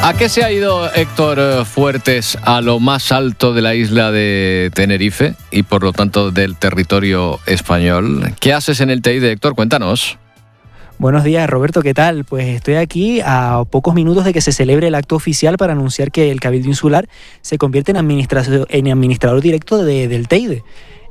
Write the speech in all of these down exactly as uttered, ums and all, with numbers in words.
¿A qué se ha ido Héctor Fuertes a lo más alto de la isla de Tenerife y por lo tanto del territorio español? ¿Qué haces en el Teide, Héctor? Cuéntanos. Buenos días, Roberto, ¿qué tal? Pues estoy aquí a pocos minutos de que se celebre el acto oficial para anunciar que el Cabildo Insular se convierte en, administra- en administrador directo de, del Teide.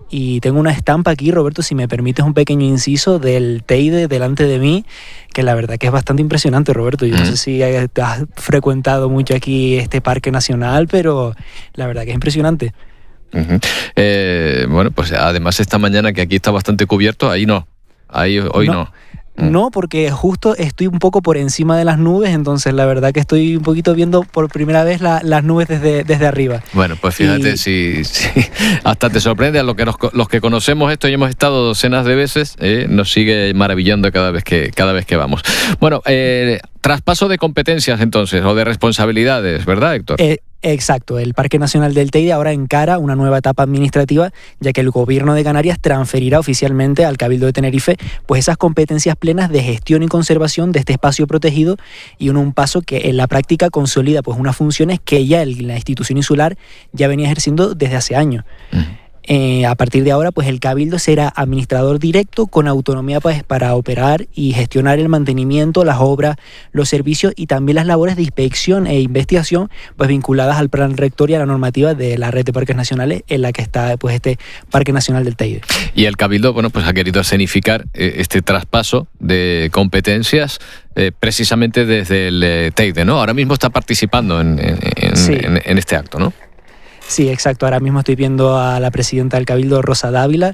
Y tengo una estampa aquí, Roberto, si me permites un pequeño inciso del Teide delante de mí, que la verdad que es bastante impresionante, Roberto. Yo mm. no sé si has frecuentado mucho aquí este parque nacional, pero la verdad que es impresionante. Uh-huh. Eh, bueno, pues además esta mañana que aquí está bastante cubierto, ahí no, ahí hoy no. no. No, porque justo estoy un poco por encima de las nubes, entonces la verdad que estoy un poquito viendo por primera vez la, las nubes desde, desde arriba. Bueno, pues fíjate, y... si, si hasta te sorprende a lo que nos, los que conocemos esto y hemos estado docenas de veces, eh, nos sigue maravillando cada vez que, cada vez que vamos. Bueno, eh, traspaso de competencias entonces, o de responsabilidades, ¿verdad, Héctor? Eh, Exacto, el Parque Nacional del Teide ahora encara una nueva etapa administrativa, ya que el Gobierno de Canarias transferirá oficialmente al Cabildo de Tenerife pues esas competencias plenas de gestión y conservación de este espacio protegido, y un, un paso que en la práctica consolida pues unas funciones que ya el, la institución insular ya venía ejerciendo desde hace años. Uh-huh. Eh, a partir de ahora, pues el Cabildo será administrador directo con autonomía pues, para operar y gestionar el mantenimiento, las obras, los servicios y también las labores de inspección e investigación pues vinculadas al plan rector y a la normativa de la red de parques nacionales en la que está pues este Parque Nacional del Teide. Y el Cabildo, bueno, pues ha querido escenificar eh, este traspaso de competencias eh, precisamente desde el eh, Teide, ¿no? Ahora mismo está participando en, en, en, sí. en, en este acto, ¿no? Sí, exacto. Ahora mismo estoy viendo a la presidenta del Cabildo, Rosa Dávila,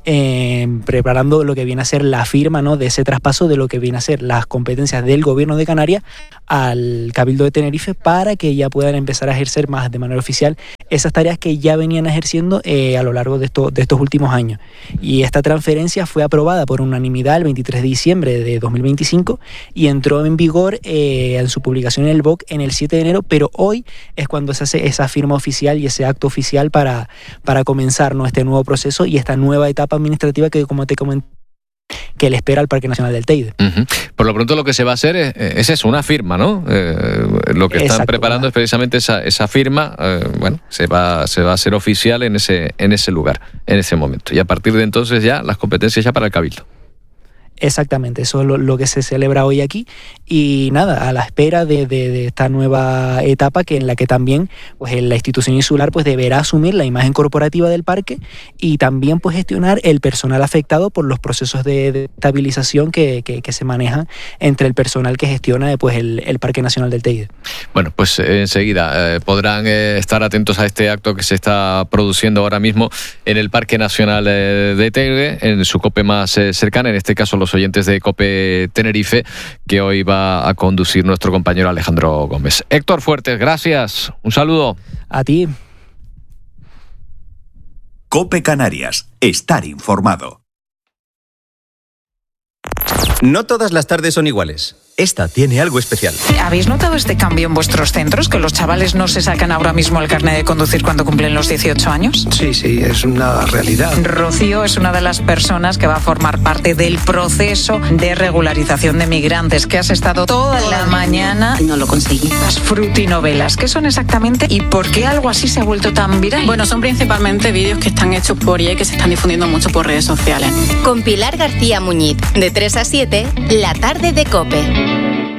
eh, preparando lo que viene a ser la firma, ¿no?, de ese traspaso de lo que viene a ser las competencias del Gobierno de Canarias al Cabildo de Tenerife, para que ya puedan empezar a ejercer más de manera oficial esas tareas que ya venían ejerciendo eh, a lo largo de, esto, de estos últimos años. Y esta transferencia fue aprobada por unanimidad el veintitrés de diciembre de dos mil veinticinco y entró en vigor eh, en su publicación en el B O C en el siete de enero, pero hoy es cuando se hace esa firma oficial y ese acto oficial para, para comenzar, ¿no?, este nuevo proceso y esta nueva etapa administrativa que, como te comenté, que le espera al Parque Nacional del Teide. Uh-huh. Por lo pronto lo que se va a hacer es, es eso, una firma, ¿no? Eh, lo que están Exacto, preparando ¿verdad? Es precisamente esa, esa firma, eh, bueno, se va, se va a hacer oficial en ese, en ese lugar, en ese momento. Y a partir de entonces ya las competencias ya para el Cabildo. Exactamente, eso es lo, lo que se celebra hoy aquí, y nada, a la espera de, de, de esta nueva etapa que en la que también pues la institución insular pues deberá asumir la imagen corporativa del parque y también pues gestionar el personal afectado por los procesos de, de estabilización que, que, que se manejan entre el personal que gestiona pues el, el Parque Nacional del Teide. Bueno, pues eh, enseguida eh, podrán eh, estar atentos a este acto que se está produciendo ahora mismo en el Parque Nacional eh, de Teide, en su COPE más eh, cercana, en este caso los oyentes de COPE Tenerife, que hoy va a conducir nuestro compañero Alejandro Gómez. Héctor Fuertes, gracias. Un saludo. A ti. COPE Canarias. Estar informado. No todas las tardes son iguales. Esta tiene algo especial. ¿Habéis notado este cambio en vuestros centros? ¿Que los chavales no se sacan ahora mismo el carnet de conducir cuando cumplen los dieciocho años? Sí, sí, es una realidad. Rocío es una de las personas que va a formar parte del proceso de regularización de migrantes, que has estado toda la mañana... No lo conseguí. Las frutinovelas, ¿qué son exactamente y por qué algo así se ha vuelto tan viral? Bueno, son principalmente vídeos que están hechos por I A y que se están difundiendo mucho por redes sociales. Con Pilar García Muñiz, de tres a siete, La Tarde de COPE.